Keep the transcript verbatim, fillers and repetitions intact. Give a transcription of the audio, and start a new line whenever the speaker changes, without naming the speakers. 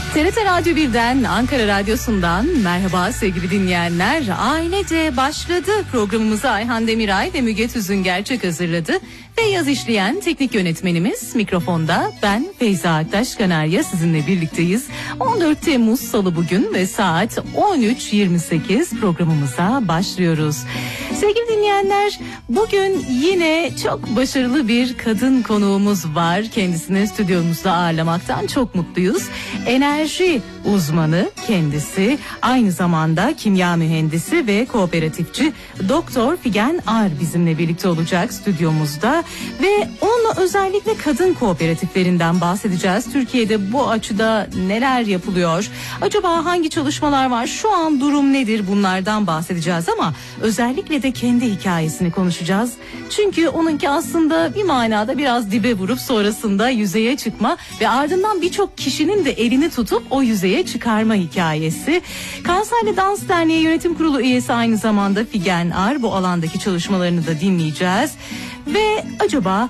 T R T Radyo birden, Ankara Radyosu'ndan merhaba sevgili dinleyenler. Ailece başladı. Programımızı Ayhan Demiray ve Müge Tüzün Gerçek hazırladı. Ve yaz işleyen teknik yönetmenimiz mikrofonda, ben Feyza Aktaş Kanarya sizinle birlikteyiz. on dört Temmuz Salı bugün ve saat on üç yirmi sekiz programımıza başlıyoruz. Sevgili dinleyenler, bugün yine çok başarılı bir kadın konuğumuz var. Kendisini stüdyomuzda ağırlamaktan çok mutluyuz. Enerji uzmanı kendisi, aynı zamanda kimya mühendisi ve kooperatifçi Doktor Figen Ar bizimle birlikte olacak stüdyomuzda. Ve onunla özellikle kadın kooperatiflerinden bahsedeceğiz. Türkiye'de bu açıda neler yapılıyor? Acaba hangi çalışmalar var? Şu an durum nedir? Bunlardan bahsedeceğiz ama özellikle de kendi hikayesini konuşacağız. Çünkü onunki aslında bir manada biraz dibe vurup sonrasında yüzeye çıkma ve ardından birçok kişinin de elini tutup o yüzeye çıkarma hikayesi. Kanserli Dans Derneği Yönetim Kurulu üyesi aynı zamanda Figen Ar. Bu alandaki çalışmalarını da dinleyeceğiz. Ve acaba